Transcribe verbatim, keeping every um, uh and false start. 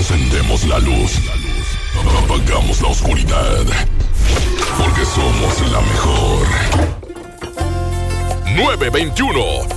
Encendemos la luz. Apagamos la oscuridad. Porque somos la mejor. nueve veintiuno